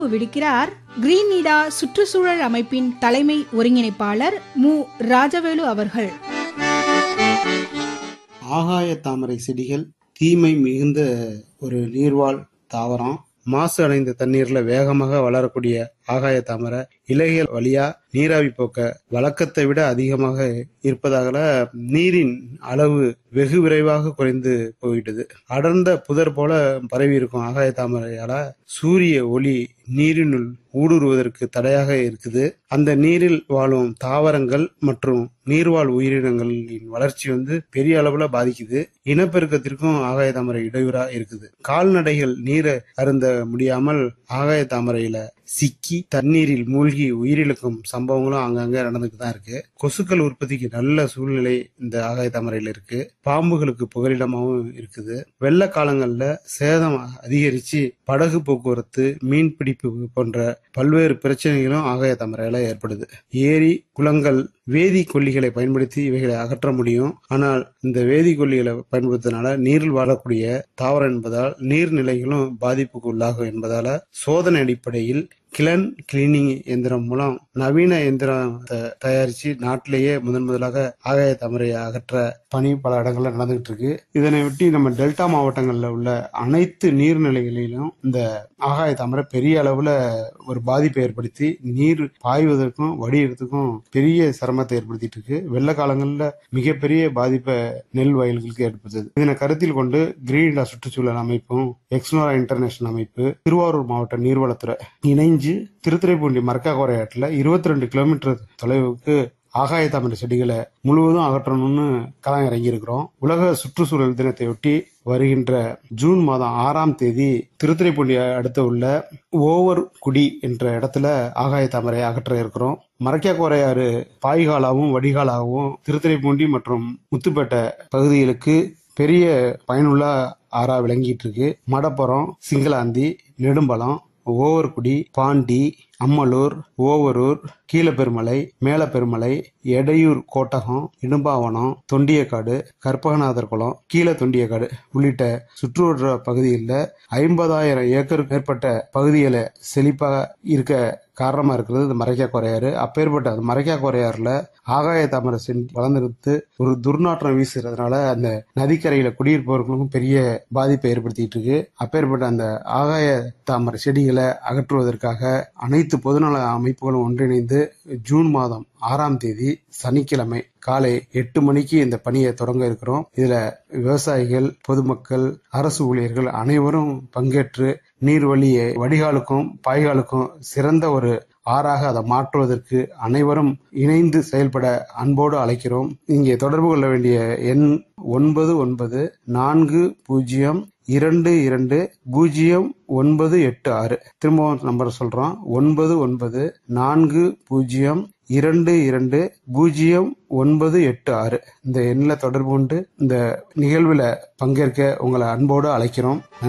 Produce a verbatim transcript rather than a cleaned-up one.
விடுக்கிறார் green நீடா சுற்றுச்சூழல் அமைப்பின் தலைமை ஒருங்கிணைப்பாளர் மு ராஜவேலு அவர்கள். ஆகாய தாமரை செடிகள் தீமை மிகுந்த ஒரு நீர்வாழ் தாவரம். மாசு அடைந்த தண்ணீர்ல வேகமாக வளரக்கூடிய ஆகாய தாமரை இலைகள் வழியா நீராவி போக்க வழக்கத்தை விட அதிகமாக இருப்பதால நீரின் அளவு வெகு விரைவாக குறைந்து போயிட்டது. அடர்ந்த புதர் போல பரவி இருக்கும் ஆகாய தாமரையால சூரிய ஒளி நீரினுள் ஊடுருவதற்கு தடையாக இருக்குது. அந்த நீரில் வாழும் தாவரங்கள் மற்றும் நீர்வாழ் உயிரினங்களின் வளர்ச்சி வந்து பெரிய அளவுல பாதிக்குது. இனப்பெருக்கத்திற்கும் ஆகாய தாமரை இடையூறா இருக்குது. கால்நடைகள் நீரை அருந்த முடியாமல் ஆகாய தாமரையில சிக்கி தண்ணீரில் மூழ்கி உயிரிழக்கும் சம்பவங்களும் அங்கங்க நடந்துட்டு தான் இருக்கு. கொசுக்கள் உற்பத்திக்கு நல்ல சூழ்நிலை இந்த ஆகாய தாமரையில இருக்கு. பாம்புகளுக்கு புகலிடமாவும் இருக்குது. வெள்ள காலங்கள்ல சேதம் அதிகரிச்சு படகு போக்குவரத்து, மீன் பிடிப்பு போன்ற பல்வேறு பிரச்சனைகளும் ஆகாய தாமரையில ஏற்படுது. ஏரி, குளங்கள் வேதி கொல்லிகளை பயன்படுத்தி இவைகளை அகற்ற முடியும். ஆனால் இந்த வேதி கொல்லிகளை பயன்படுத்தினால நீரில் வாழக்கூடிய தாவரம் என்பதால் நீர்நிலைகளும் பாதிப்புக்கு உள்ளாகும் என்பதால சோதனை அடிப்படையில் கிளன் கிளீனிங் எந்திரம் மூலம் நவீன எந்திரத்தை தயாரிச்சு நாட்டிலேயே முதன் முதலாக ஆகாய தாமரையை அகற்ற பணி பல இடங்கள்ல நடந்துகிட்டு இருக்கு. இதனை ஒட்டி நம்ம டெல்டா மாவட்டங்கள்ல உள்ள அனைத்து நீர்நிலைகளிலும் இந்த ஆகாய தாமரை பெரிய அளவுல ஒரு பாதிப்பை ஏற்படுத்தி நீர் பாய்வதற்கும் வடிகிறதுக்கும் பெரிய சிரமத்தை ஏற்படுத்திட்டு இருக்கு. வெள்ள காலங்கள்ல மிகப்பெரிய பாதிப்பை நெல் வயல்களுக்கு ஏற்படுத்துது. இதனை கருத்தில் கொண்டு கிரீன் சுற்றுச்சூழல் அமைப்பும் எக்ஸ்னோரா இன்டர்நேஷனல் அமைப்பு திருவாரூர் மாவட்ட நீர்வளத்துறை இணைந்து திருத்துறைப்பூண்டி மரக்காக்கோரையாற்றுல இருபத்தி ரெண்டு கிலோமீட்டர் தொலைவுக்கு ஆகாய தாமரை செடிகளை முழுவதும் அகற்றணும்னு களம் இறங்கி இருக்கிறோம். உலக சுற்றுச்சூழல் தினத்தையொட்டி வருகின்ற ஜூன் மாதம் ஆறாம் தேதி திருத்துறைப்பூண்டி அடுத்த உள்ள ஓவர் குடி என்ற இடத்துல ஆகாய தாமரை அகற்ற இருக்கிறோம். மரக்காக்கோரையாறு பாய்காலாவும் வடிகாலாகவும் திருத்துறைப்பூண்டி மற்றும் முத்துப்பேட்டை பகுதிகளுக்கு பெரிய பயனுள்ள ஆறா விளங்கிட்டு இருக்கு. மடப்புறம், சிங்களாந்தி, நெடும்பலம், ஓவர்குடி, பாண்டி, அம்மலூர், ஓவரூர், கீழப்பெருமலை, மேலப்பெருமலை, எடையூர் கோட்டகம், இடும்பாவனம், தொண்டியக்காடு, கற்பகநாதர் குளம், கீழ தொண்டியக்காடு உள்ளிட்ட சுற்றுவட்டார பகுதிகளில் ஐம்பதாயிரம் ஏக்கருக்கு மேற்பட்ட பகுதிகளை செழிப்பாக இருக்க காரணமா இருக்கிறது இந்த மரக்காக்கோரையாறு. அப்பேற்பட்ட அந்த மரக்காக்கோரையாறுல ஆகாய தாமரை செடி வளர்ந்துருத்து ஒரு துர்நாற்றம் வீசுறதுனால அந்த நதிக்கரையில குடியிருப்பவர்களுக்கும் பெரிய பாதிப்பை ஏற்படுத்திட்டு இருக்கு. அப்பேற்பட்ட அந்த ஆகாய தாமரை செடிகளை அகற்றுவதற்காக அனைத்து பொதுநல அமைப்புகளும் ஒன்றிணைந்து ஜூன் மாதம் ஆறாம் தேதி சனிக்கிழமை காலை எட்டு மணிக்கு இந்த பணியை தொடங்க இருக்கிறோம். இதுல விவசாயிகள், பொதுமக்கள், அரசு ஊழியர்கள் அனைவரும் பங்கேற்று நீர்வழியை வடிகாலுக்கும் பாய்காலுக்கும் சிறந்த ஒரு ஆறாக அதை மாற்றுவதற்கு அனைவரும் இணைந்து செயல்பட அன்போடு அழைக்கிறோம். இங்கே தொடர்பு கொள்ள வேண்டிய எண் ஒன்பது ஒன்பது நான்கு பூஜ்ஜியம் இரண்டு இரண்டு பூஜ்ஜியம் ஒன்பது எட்டு ஆறு. திரும்பவும் நம்பர் சொல்றோம், ஒன்பது ஒன்பது நான்கு பூஜ்ஜியம் இரண்டு இரண்டு பூஜ்ஜியம் ஒன்பது எட்டு ஆறு. இந்த எண்ணில் தொடர்பு கொண்டு இந்த நிகழ்வில் பங்கேற்க உங்களை அன்போடு அழைக்கிறோம்.